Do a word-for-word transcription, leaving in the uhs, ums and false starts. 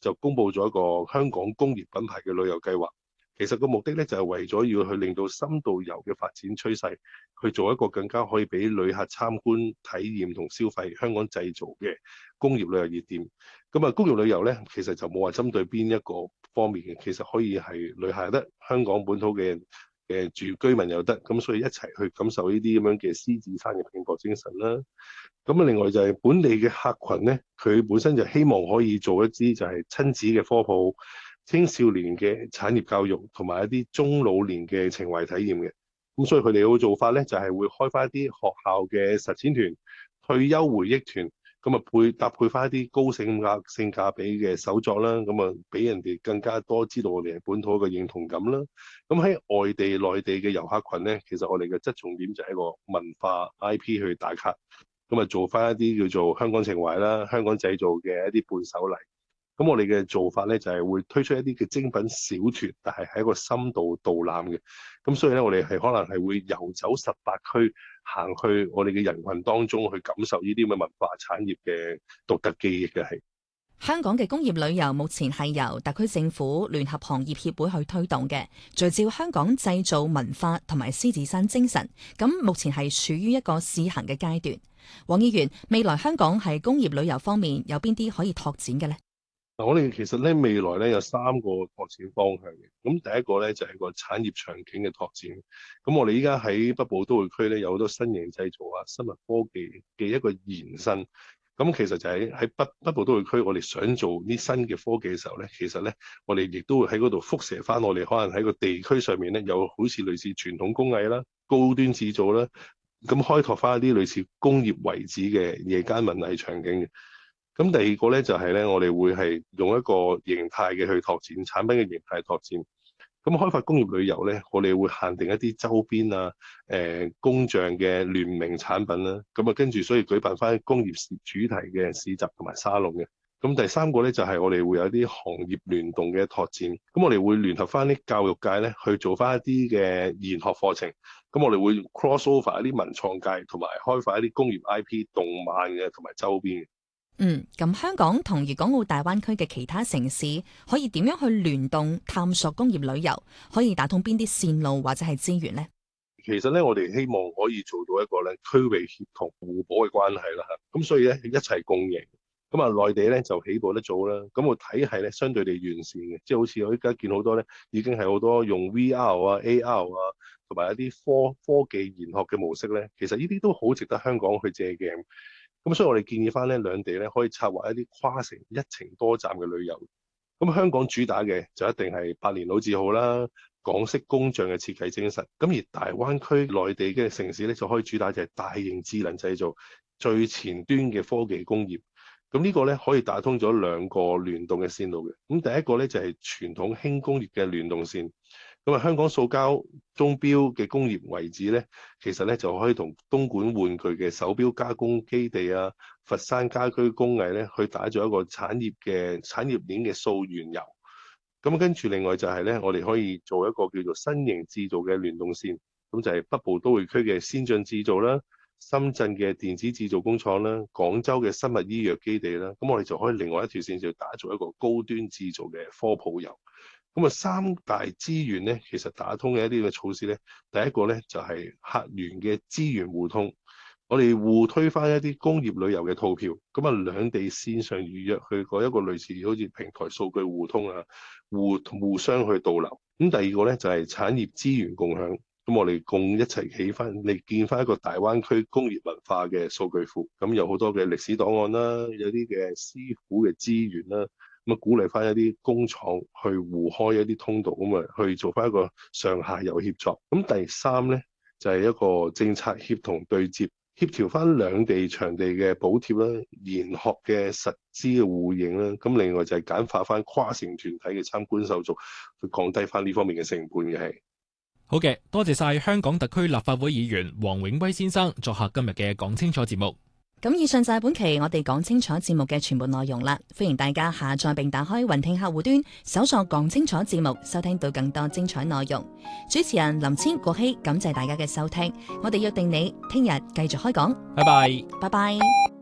就公布咗一個香港工業品牌嘅旅遊計劃。其實個目的咧就係為咗要去令到深度遊嘅發展趨勢，去做一個更加可以俾旅客參觀、體驗同消費香港製造嘅工業旅遊熱點。咁啊，工業旅遊咧其實就冇話針對邊一個方面嘅，其實可以係旅客得，香港本土嘅嘅住居民又得，咁所以一齊去感受呢啲咁樣嘅獅子山嘅拼搏精神啦。咁啊，另外就係本地嘅客群咧，佢本身就希望可以做一啲就係親子嘅科普、青少年嘅產業教育同埋一啲中老年嘅情懷體驗嘅。咁所以佢哋嘅做法咧，就係會開翻一啲學校嘅實踐團、退休回憶團，咁啊配搭配翻一啲高性價性價比嘅手作啦，咁啊俾人哋更加多知道我哋係本土嘅認同感啦。咁喺外地、內地嘅遊客群咧，其實我哋嘅側重點就係一個文化 I P 去打卡，咁啊做翻一啲叫做香港情懷啦、香港製造嘅一啲伴手禮。咁我哋嘅做法咧就係會推出一啲嘅精品小團，但係係一個深度導覽嘅。咁所以咧，我哋係可能係會遊走十八區，行去我哋嘅人群當中去感受呢啲咁嘅文化產業嘅獨特記憶嘅係。 香港嘅工業旅遊目前係由特區政府聯合行業協會去推動嘅，聚焦香港製造文化同埋獅子山精神。咁目前係處於一個試行嘅階段。黃議員，未來香港係工業旅遊方面有邊啲可以拓展嘅呢？ 嗱，我哋其實咧未來咧有三個拓展方向嘅。咁第一個咧就係個產業場景嘅拓展。咁我哋依家喺北部都會區咧有好多新型製造啊、生物科技嘅一個延伸。咁其實就係喺北北部都會區，我哋想做啲新嘅科技嘅時候咧，其實咧我哋亦都會喺嗰度輻射翻我哋可能喺個地區上面咧有好似類似傳統工藝啦、高端製造啦，咁開拓翻一啲類似工業遺址嘅夜間文藝場景嘅。咁第二個咧就係咧，我哋會係用一個形態嘅去拓展產品嘅形態拓展。咁開發工業旅遊咧，我哋會限定一啲周邊啊、誒、呃、工匠嘅聯名產品啦。咁啊，跟住所以舉辦翻工業主題嘅市集同埋沙龍嘅。咁第三個咧就係我哋會有啲行業聯動嘅拓展。咁我哋會聯合翻啲教育界咧去做翻一啲嘅研學課程。咁我哋會 cross over 一啲文創界同埋開發一啲工業 I P 動漫嘅同埋周邊嘅。 嗯，咁香港同粵港澳大灣區嘅其他城市可以點樣去聯動探索工業旅遊？可以打通邊啲線路或者係資源呢？ 其實咧，我哋希望可以做到一個咧區域協同互補嘅關係啦嚇。咁所以咧一齊共贏。咁啊，內地咧就起步得早啦。咁個體系咧相對地完善嘅，即係好似我依家見好多咧已經係好多用 V R 啊、A R 啊，同埋一啲科科技研學嘅模式咧。其實呢啲都好值得香港去借鏡。咁所以我哋建議翻咧兩地咧可以策劃一啲跨城一程多站嘅旅遊。咁香港主打嘅就一定係百年老字號啦、港式工匠嘅設計精神。咁而大灣區內地嘅城市咧就可以主打就係大型智能製造、最前端嘅科技工業。咁呢個咧可以打通咗兩個聯動嘅線路嘅。咁第一個咧就係傳統輕工業嘅聯動線。咁啊，香港塑膠鐘錶嘅工業遺址咧，其實咧就可以同東莞玩具嘅手錶加工基地啊、佛山家居工藝咧，去打造一個產業嘅產業鏈嘅溯源遊。咁跟住另外就係咧，我哋可以做一個叫做新型製造嘅聯動線，咁就係北部都會區嘅先進製造啦、深圳嘅電子製造工廠啦、廣州嘅生物醫藥基地啦，咁我哋就可以另外一條線就打造一個高端製造嘅科普遊。咁啊，三大資源咧，其實打通嘅一啲嘅措施咧，第一個咧就係客源嘅資源互通，我哋互推翻一啲工業旅遊嘅套票，咁啊兩地線上預約去過一個類似好似平台數據互通啊，互互相去導流。咁第二個咧就係產業資源共享，咁我哋共一齊起翻嚟建翻一個大灣區工業文化嘅數據庫，咁有好多嘅歷史檔案啦，有啲嘅師傅嘅資源啦。咁啊，鼓勵翻一啲工廠去互開一啲通道，咁啊去做翻一個上下游協作。咁第三咧就係一個政策協同對接，協調翻兩地場地嘅補貼啦、研學嘅實資嘅互認啦。咁另外就係簡化翻跨城團體嘅參觀手續，去降低翻呢方面嘅成本嘅係。 好嘅，多謝晒香港特區立法會議員黃永威先生作客今日嘅講清楚節目。 咁以上就係本期我哋講清楚節目嘅全部內容啦，歡迎大家下載並打開雲聽客戶端，搜索講清楚節目，收聽到更多精彩內容。主持人林千國希，感謝大家嘅收聽，我哋約定你聽日繼續開講， 拜拜， 拜拜。